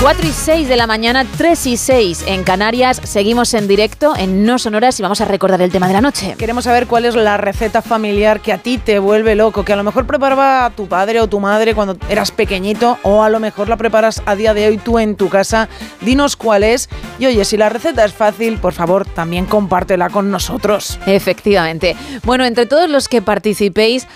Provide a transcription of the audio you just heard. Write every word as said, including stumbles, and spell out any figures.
cuatro y seis de la mañana, tres y seis en Canarias. Seguimos en directo en No Sonoras y vamos a recordar el tema de la noche. Queremos saber cuál es la receta familiar que a ti te vuelve loco, que a lo mejor preparaba tu padre o tu madre cuando eras pequeñito, o a lo mejor la preparas a día de hoy tú en tu casa. Dinos cuál es. Y oye, si la receta es fácil, por favor, también compártela con nosotros. Efectivamente. Bueno, entre todos los que participéis,